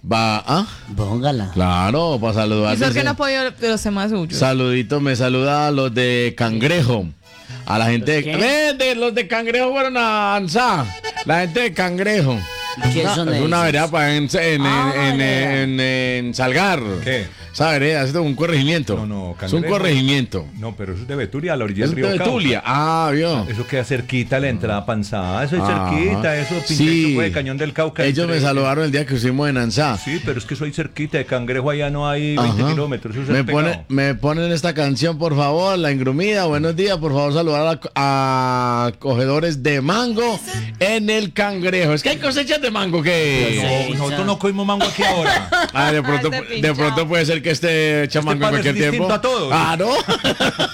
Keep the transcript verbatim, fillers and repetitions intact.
Va, ¿ah? Póngala. Claro, para saludar. ¿Y por qué dice, no has podido de los temas suyos? saludito, me saluda a los de Cangrejo. A la gente de, ¿Qué? Ve, de- los de Cangrejo fueron a Ansá. La gente de Cangrejo. ¿Qué Una- son es esos? una vereda para en, en, Ah, en, vereda. en- en Salgar. ¿Qué? Esa vereda es un corregimiento. No, no, es un Cangrejo. corregimiento. No, pero eso es de Betulia, a la orilla Es del río de Cauca. Betulia. Ah, vio. Eso queda cerquita la entrada a Panzá. Eso es Ajá. cerquita, eso pinta Sí. de Cañón del Cauca. Ellos me entre- saludaron el día que estuvimos en Ansá. Sí, pero es que soy cerquita de Cangrejo, allá no hay veinte Ajá. kilómetros. Eso es Me, el pegado. pone, me ponen esta canción, por favor, La Engrumida. Buenos días, por favor, saludar a, a cogedores de mango en el Cangrejo. Es que hay cosechas de mango que... No, nosotros no comimos mango aquí ahora. Ah, de pronto, Este de pinchado. pronto puede ser que esté chamango en palo es cualquier tiempo. distinto a todos. Ah, ¿no?